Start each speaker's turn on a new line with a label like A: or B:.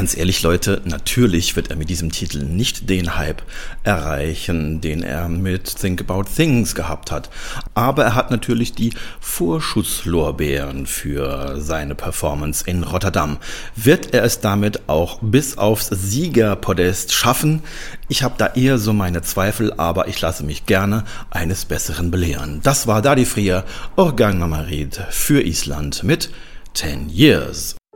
A: ganz ehrlich, Leute, natürlich wird er mit diesem Titel nicht den Hype erreichen, den er mit Think About Things gehabt hat. Aber er hat natürlich die Vorschusslorbeeren für seine Performance in Rotterdam. Wird er es damit auch bis aufs Siegerpodest schaffen? Ich habe da eher so meine Zweifel, aber ich lasse mich gerne eines Besseren belehren. Das war Dadi Frier, Organ Mamarid für Island mit 10 Years.